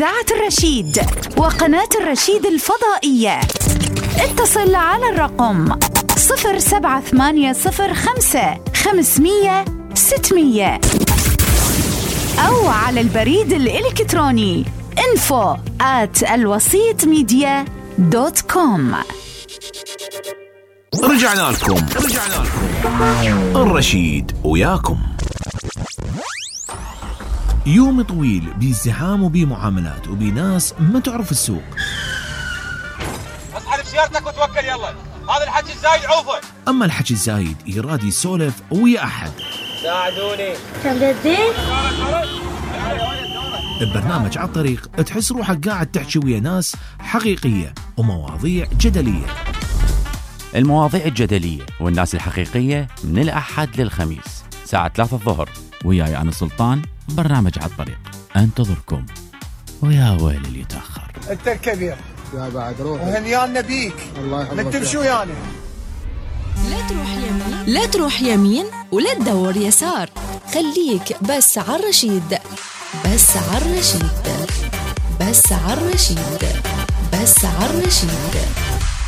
إذاعة الرشيد وقناة الرشيد الفضائية. اتصل على الرقم 07805 500 600 أو على البريد الإلكتروني info@alwasitmedia.com. رجعنا لكم الرشيد وياكم. يوم طويل بازدحام وبمعاملات وبناس ما تعرف السوق. اصحى سيارتك وتوكل يلا، هذا الحكي الزايد عوفه. اما الحكي الزايد يراد يسولف ويا احد. ساعدوني. ببرنامج على الطريق تحس روحك قاعد تحكي ويا ناس حقيقية ومواضيع جدلية. المواضيع الجدلية والناس الحقيقية من الأحد للخميس ساعة 3 الظهر، وياي أنا سلطان. برنامج على الطريق انتظركم، ويا ويل اللي يتأخر. انت الكبير يا بعد روح وهنيانا بيك. الله يحفظك. نتمشوا يعني. لا تروح يمين ولا تدور يسار، خليك بس على الرشيد. بس على الرشيد.